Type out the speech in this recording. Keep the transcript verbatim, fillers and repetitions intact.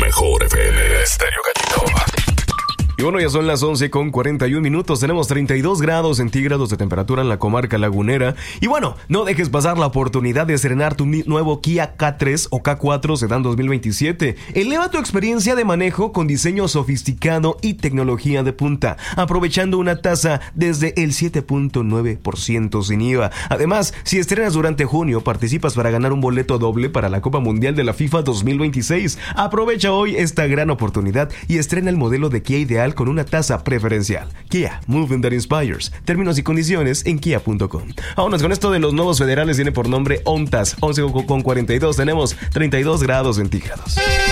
mejor F M Estéreo Gallito. Y bueno, ya son las once con cuarenta y un minutos. Tenemos treinta y dos grados centígrados de temperatura en la comarca lagunera. Y bueno, no dejes pasar la oportunidad de estrenar tu nuevo Kia K tres o K cuatro Sedán dos mil veintisiete. Eleva tu experiencia de manejo con diseño sofisticado y tecnología de punta, aprovechando una tasa desde el siete punto nueve por ciento sin I V A. Además, si estrenas durante junio, participas para ganar un boleto doble para la Copa Mundial de la FIFA dos mil veintiséis. Aprovecha hoy esta gran oportunidad y estrena el modelo de Kia ideal con una tasa preferencial. Kia, moving that inspires. Términos y condiciones en kia punto com. Vámonos con esto de los nuevos federales. Tiene por nombre ONTAS. once con cuarenta y dos. Tenemos treinta y dos grados centígrados.